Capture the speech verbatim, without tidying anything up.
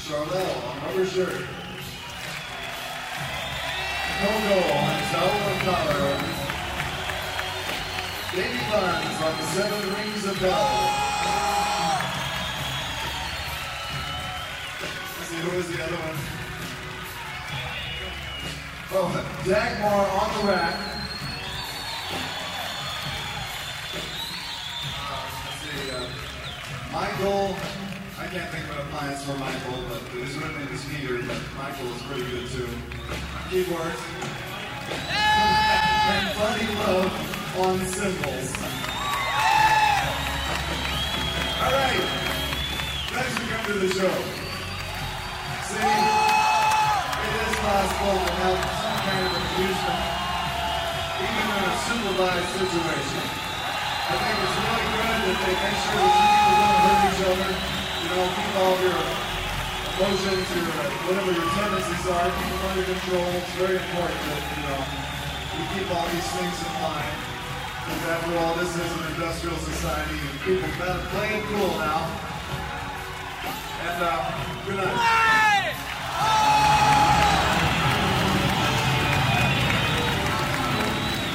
Charlelle on rubber shirt. Coco on towel and collar. Baby Buns on the seven rings of bell. Let's see, who is the other one? Oh, Dagmar on the rack. Uh, let's see, uh, Michael, I can't think of an appliance for Michael, but his real name is Peter, but Michael is pretty good too. Keyboards. And Funny Love on cymbals. Alright, next we come to the show. See, it is possible to have some kind of amusement, even in a supervised situation. I think it's really good that they make sure that you people don't hurt each other. You know, keep all of your emotions, your uh, whatever your tendencies are, keep them under control. It's very important that, you know, we keep all these things in mind. Because after all, this is an industrial society and people gotta play it cool now. And uh, good night.